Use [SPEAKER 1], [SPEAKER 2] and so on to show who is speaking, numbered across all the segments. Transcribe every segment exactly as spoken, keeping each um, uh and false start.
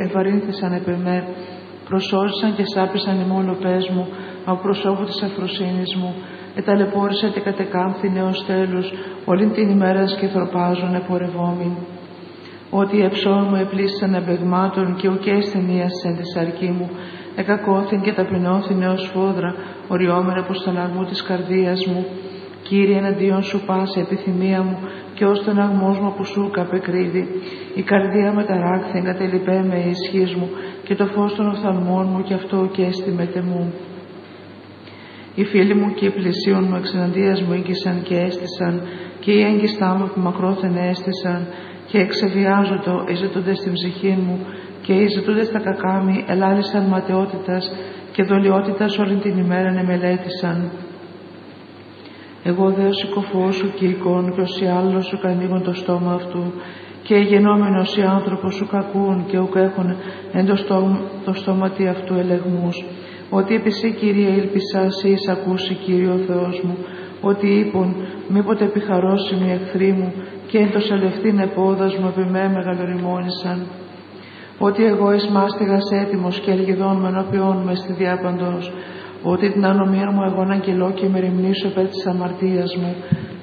[SPEAKER 1] ευαρύνθησαν επ' εμέ, προσώρισαν και σάπησαν οι μόνοπές μου, από προσώπου της αφροσύνης μου, εταλαιπώρησα και κατεκάμφθη νέος τέλους, όλην την ημέρα σκυθροπάζουν επορευόμην. Ότι εψών μου επλήσισαν εμπεγμάτων και ουκ ασθενίασεν τη σαρκή μου, εκακώθην και ταπεινώθην έως φόδρα, οριόμεν αποστολαγμού της καρδίας μου. Κύριε, εναντίον σου πάσε επιθυμία μου, και ως τον αγμός μου που σου καπεκρίδη. Η καρδία μεταράκθη, εγκατελειπέ με η ισχύς μου, και το φως των οφθαλμών μου, και αυτό ουκ έστιμεται μου. Οι φίλοι μου και οι πλησίον μου εξεναντίας μου ήγγισαν και έστησαν, και οι έγκυστά μου που μακρόθεν έστησαν, και εξεβιάζοντο εζητούνται στην ψυχή μου, και οι ζητούντες τα κακάμι ελάλησαν ματαιότητας, και δολιότητας όλη την ημέρα εμελέτησαν. Εγώ δε ο συκοφός σου και εικόν, και όσοι άλλος σου κανίγουν το στόμα αυτού, και γενόμενος οι άνθρωπος σου κακούν, και ουκ έχουν εν το, στόμα, το στόματι αυτού ελεγμούς. Ότι επί σύ, Κύριε, ήλπισα, σύ εις ακούσει, Κύριε ο Θεός μου, ότι είπουν, μήποτε επιχαρώσιμοι οι εχθροί μου, και εν το σαλευτήν επόδας μου επί με μεγαλοριμόνησαν. Ότι εγώ εις μάστιγας έτοιμος και ελγιδών με ενώπιόν με στη διάπαντος, ότι την ανομία μου εγώ να αγγελώ και με ρημνήσω υπέρ της αμαρτίας μου.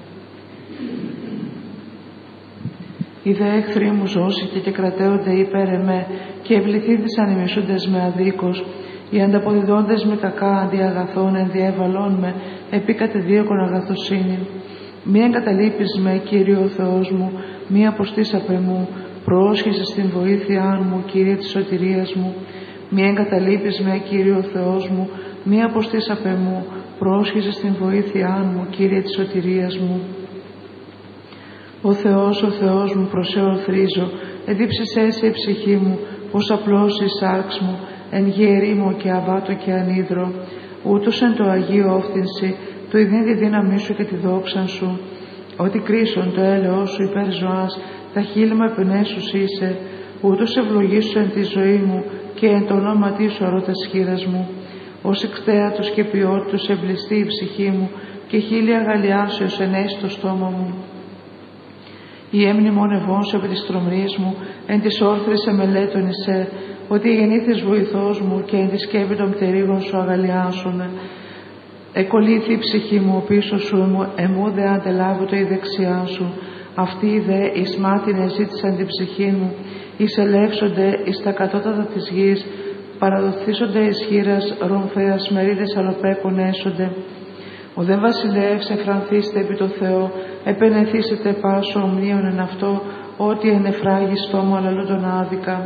[SPEAKER 1] Οι δε εχθροί μου ζώσηκε και κρατέονται υπέρ εμέ, και ευληθήθησαν οι μισούντες με αδίκως. Οι ανταποδιδόντες με κακά αντί αγαθών ενδιέβαλόν με, επί κατεδίωκον αγαθοσύνη. Μη εγκαταλείπεις με, Κύριε ο Θεός μου, μη αποστείς απ' εμού, προόσχεσαι στην βοήθειά μου, Κύριε της σωτηρίας μου. Μη εγκαταλείπεις με, Κύριε ο Θεός μου, μη αποστείς απ' εμού, προόσχεσαι στην βοήθειά μου, Κύριε της σωτηρίας μου. Ο Θεός, ο Θεός μου, προς Θεόν θρίζω, εδίψησέ σε η ψυχή μου, πως απλώς η σάρξ μου, εν γη ερήμο και αβάτο και ανίδρο, ούτως εν το Αγίο όφθηνση, το ιδίν τη δύναμή σου και τη δόξαν σου, ότι κρίσον το έλεος σου υπέρ ζωάς, τα χείλη μου επενέσους είσαι, ούτως ευλογήσου εν τη ζωή μου, και εν το ονόματί σου αρώτα χείρας μου. Ως εξτέατος και ποιότητος εμπληστεί η ψυχή μου, και χείλη αγαλιάσεως ενέσει το στόμα μου. Η έμνημονευόν σου επί της τρομρής μου, εν της όρθρης εμελέτων εισέ, ότι γεννήθης βοηθός μου, και εν τη σκέπη των πτερίγων σου αγαλιάσουνε. Εκολύθη η ψυχή μου πίσω σου, εμού δε αντελάβωτο η δεξιά σου. Αυτοί δε εις μάτιν εζήτησαν την ψυχή μου, εις ελεύσονται εις τα κατώτατα της γης, παραδοθήσονται εις χείρας ρομφέας μερίδες αλοπέκων έσονται. Ο δε βασιλεύς εφρανθήστε επί το Θεό, επενεθήσετε πάσο ομνίων εν αυτό, ότι εν εφράγει στόμα αλλαλού τον άδικα.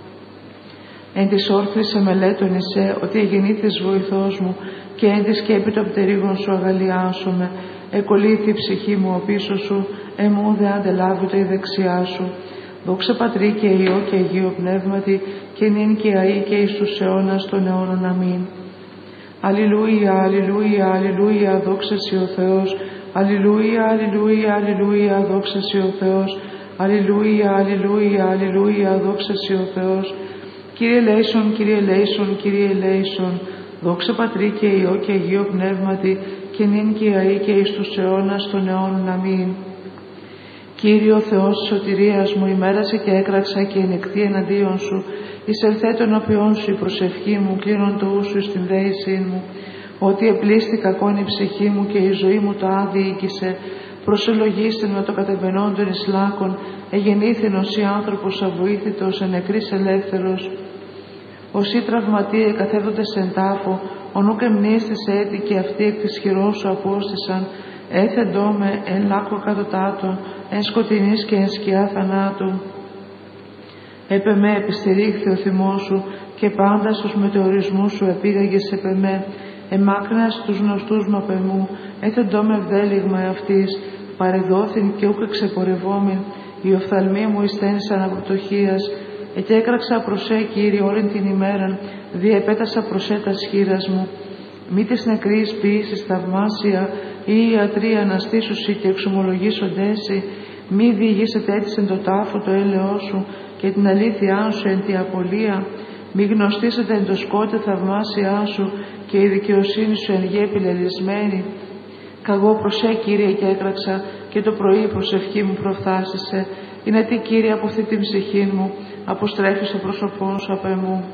[SPEAKER 1] Εν της όρθρης εμελέτων εισέ, ότι εγεννήθης βοηθός μου, και εν τη σκέπη των πτερίγων σου αγαλιάσομαι. Εκολύθη η ψυχή μου ο πίσω σου, εμού δε αντελάβητο η δεξιά σου. Δόξα Πατρί και Υιό και Αγίο Πνεύματι, και νυν και αεί και εις τους αιώνας των αιώνων. Αμήν. Αλληλούια, αλληλούια, αλληλούια, δόξα σοι ο Θεός. Αλληλούια, αλληλούια, αλληλούια, δόξα σοι ο Θεός. Αλληλούια, αλληλούια, αλληλούια, δόξα σοι ο Θεός. Κύριε ελέησον, Κύριε ελέησον, Κύριε ελέησον. Δόξα Πατρί και Υιό και Αγίο Πνεύματι, και νυν και αεί και εις τους αιώνας των αιώνων. Αμήν. Κύριε ο Θεός της σωτηρίας μου, ημέρασε και έκραξα και ενεκτή εναντίον σου. Εισελθέ τον οποίον σου η προσευχή μου, κλείνον το ου σου στην δέησή μου. Ότι επλήστη κακόν η ψυχή μου και η ζωή μου το άδει οίκησε. Προσελογίστην με το κατεβαινόντων εις λάκων, εγεννήθηνος ή άνθρωπος αβοήθητος, εν νεκρής ελεύθερος. Όσοι τραυματίε καθέβοντες εν τάφο, ο νουκ εμνίστης έτη και αυτοί εκ της χειρός σου απόστησαν, έθεντό με εν λάκκο κατωτάτων, εν σκοτεινής και εν σκιά θανάτου. Έπε με επιστηρίχθη ο θυμός σου, και πάντα στους μετεωρισμούς σου επήγαγες επε με. Εμάκρυνας τους γνωστούς μου απ' εμού, έθεντό με ευδέλιγμα εαυτής, παρεδόθην και ούκ εξεπορευόμην, οι οφθαλμοί μου εισθένησαν από πτωχίας. Εκέκραξα προς σε, Κύριε, όλην την ημέραν, διεπέτασα προς σε τας χείρας μου. Μη της νεκρής ποιήσεις θαυμάσια, ή η ιατροί αναστήσουσι και εξομολογήσοντέσι, μη διηγήσετε έτσι εν το τάφο το έλεό σου, και την αλήθειά σου εν τη απολία. Μη γνωστήσετε εν το σκότε θαυμάσια σου, και η δικαιοσύνη σου εν γη επιλελισμένη. Καγώ προς σε, Κύριε, και έκραξα, και το πρωί η προσευχή μου προφθάσισε. Είναι τι, Κύριε, από αυτή την ψυχή μου, αποστρέφεις το πρόσωπό σου απ' εμού.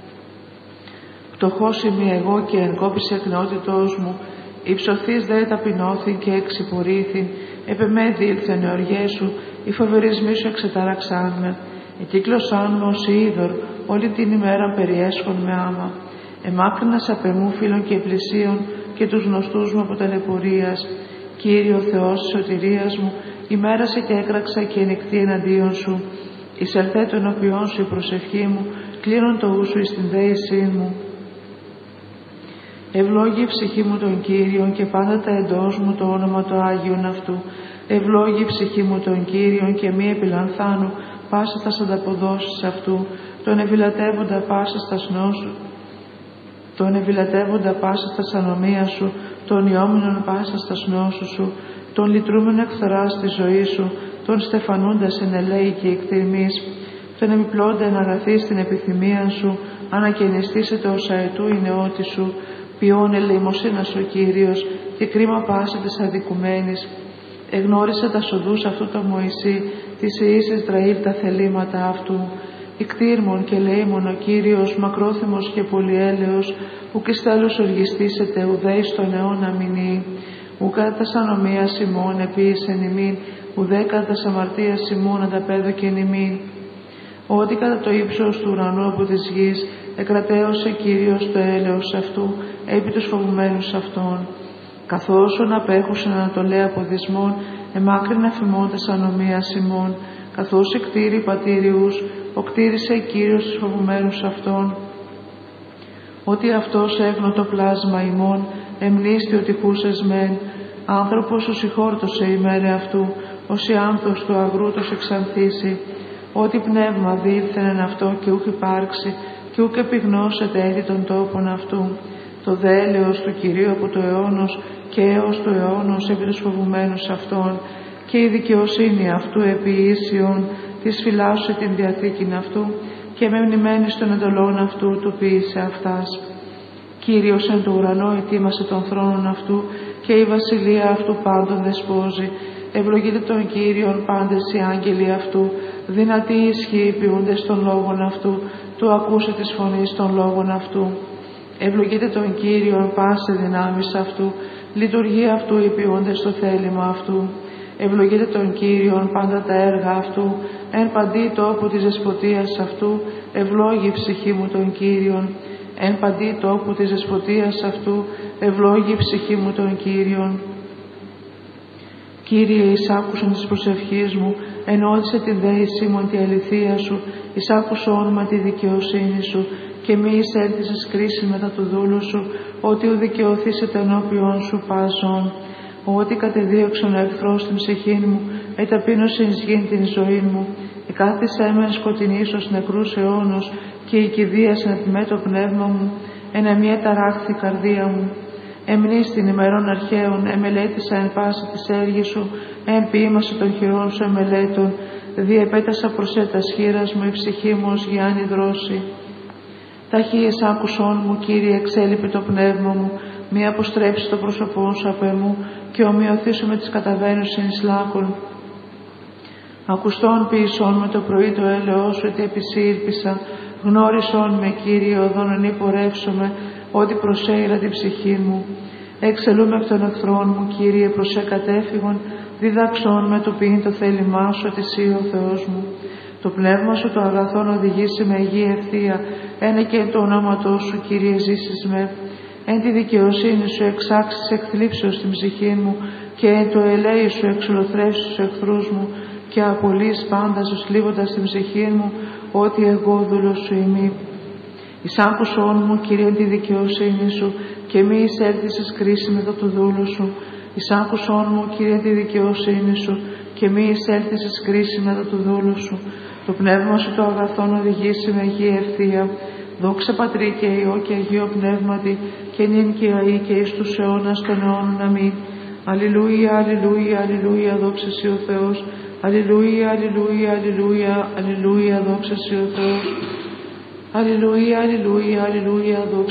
[SPEAKER 1] Πτωχός είμαι εγώ και εν κόπης εκνεότητός μου, υψωθείς δε ταπεινώθην και εξυπορήθην, επ' εμέ διήλθεν οι οργές σου, οι φοβερισμοί σου εξετάραξάν με. Εκύκλωσάν με ως είδωρ, όλη την ημέρα περιέσχον με άμα. Εμάκρυνας απ' εμού φίλων και πλησίων και τους γνωστούς μου από ταλαιπωρίας. Κύριο Θεός της σωτηρίας μου, ημέρασε και έκραξα και νυχτή εναντίον σου. Εισελθέ το ενώπιόν σου η προσευχή μου, κλείνον το ου σου εις την δέησή μου. Ευλόγη η ψυχή μου τον Κύριον και πάντα τα εντός μου το όνομα το Άγιον αυτού. Ευλόγη η ψυχή μου τον Κύριον και μη επιλανθάνου πάσα τας ανταποδόσεις αυτού. Τον ευηλατεύοντα πάσα στας νόσου, τον ευηλατεύοντα πάσα στας ανομία σου, τον ιόμενον πάσα στας νόσου σου, τον λυτρούμενο εκθορά στη ζωή σου, τον στεφανούντας εν ελέη και εκτιμής, τον επιπλώντα εν αγαθή στην επιθυμία σου, ανακαινιστήσετε ως αετού η νεότη σου, ποιόν ελεημοσύνας ο Κύριος και κρίμα πάσα της αδικουμένης. Εγνώρισε τα σοδούς αυτού το Μωυσή, της ιής Ισραήλ τα θελήματα αυτού. Ικτήρμον και λέημον ο Κύριος, μακρόθυμος και πολυέλεος, ουκ εις τέλους οργιστήσετε, ουδέ εις τον αιώνα μηνύει. Ουκ κατά τας ανομίας ημών επίησεν ημίν, ουδέ κατά τας αμαρτίας ημών ανταπέδωκεν ημίν. Ότι κατά το ύψος του ουρανού από της γης, εκρατέωσε Κύριος το έλεος αυτού, επί τους φοβουμένους αυτών. Καθώς απέχουσεν ανατολέ αποδισμών, εμάκρυνα φημών τας ανομίας ημών, καθώς εκτήρη πατήριους, οκτήρισε Κύριος τους φοβουμένους αυτών. Ότι αυτός έγνω το πλάσμα ημών, εμνίστη ότι χούσες μεν, άνθρωπος ως ηχόρτωσε η μέρε αυτού, ως η άνθος του αγρούτος εξανθήσει. Ότι πνεύμα διήλθεν εν αυτό και ούκ υπάρξει, και ούκ επιγνώσεται έτη των τόπων αυτού. Το δέλεος του Κυρίου από το αιώνος και έως του αιώνος επί τους φοβουμένους αυτών, και η δικαιοσύνη αυτού επί ίσιον, της φυλάσσου την διαθήκην αυτού, και με μνημένης των εντολών αυτού του ποιήσε αυτάς. Κύριος εν το ουρανό ετοίμασε τον θρόνον αυτού, και η βασιλεία αυτού πάντων δεσπόζει. Ευλογείτε τον Κύριον πάντες οι άγγελοι αυτού, δυνατοί ισχύοι ποιούντες των λόγων αυτού, του ακούσε της φωνής των λόγων αυτού. Ευλογείτε τον Κύριον πάσε δυνάμεις αυτού, λειτουργία αυτού οι ποιούντες το θέλημα αυτού. Ευλογείτε τον Κύριον πάντα τα έργα αυτού, εν παντή τόπου της δεσποτείας αυτού, ευλόγη η ψυχή μου τον Κύριον. Εν παντή τόπου της δεσποτείας αυτού, ευλόγη η ψυχή μου τον Κύριον. Κύριε, εισάκουσον της προσευχής μου, ενώδησε την δέησή μου τη αληθεία σου, εισάκουσον με τη δικαιοσύνη σου, και μη εισέλθεις κρίση μετά του δούλου σου, ότι ου δικαιωθήσετε ενώπιον σου πάσον. Ότι κατεδίωξον ο εχθρός την ψυχή μου, εταπείνωσε εις γην την ζωή μου, εκάθισέ με σκοτεινής ως νεκρούς αιώνος, και η κηδείασεν επί με το πνεύμα μου, εν εμιέ ταράχθη η καρδία μου. Εμνείς την ημερών αρχαίων, εμελέτησα εν πάση της έργης σου, εν ποίημασε των χειρών σου εμελέτων, διεπέτασα προς έτας χείρας μου, η ψυχή μου ως γιάννη δρόση. Ταχύες άκουσόν μου, Κύριε, εξέλιπε το πνεύμα μου, μη αποστρέψει το πρόσωπό σου απ' εμού, και ομοιωθήσου με τις καταβαίνουσιν εις λάκων. Ακουστών ποιησόν με το πρωί το έλεος σου, ότι επισύρπησα, γνώρισόν με, Κύριε, οδόν εν υπορεύσομαι, ότι προσέειρα την ψυχή μου. Εξελούμε εκ των εχθρών μου, Κύριε, προσέ κατέφυγον, διδάξον με το ποιήν το θέλημά σου, ότι εσύ ο Θεός μου. Το πνεύμα σου το αγαθόν οδηγήσει με υγεία ευθεία, ένε και το ονόματό σου, Κύριε, ζήσεις με. Εν τη δικαιοσύνη σου εξάξεις εκθλίψεως την ψυχή μου, και εν το ελέη σου εξολοθρεύσεις τους εχθρούς μου, και απολύεις πάντα σου σλίβοντας την ψυχή μου, ότι εγώ δούλος σου ημί. Εισάκουσόν μου, Κύριε, τη δικαιοσύνη σου, και μη εισέλθεις εις κρίση μετά του δούλου σου. Εισάκουσόν μου, Κύριε, τη δικαιοσύνη σου, και μη εισέλθεις εις κρίση μετά του δούλου σου. Το πνεύμα σου το αγαθόν οδηγήσει με υγεία ευθεία. Δόξα Πατρί και Υιό και Αγίο Πνεύματι, και νυν και αεί και εις τους αιώνας των αιώνων. Αμήν. Αλληλούια, αλληλούια, αλληλούια, δόξα σοι ο Θεός. Αλληλούια, αλληλούια, αλληλούια, αλληλούια, δόξα σοι ο Θεός. Αλληλούια, αλληλούια, αλληλούια, δόξα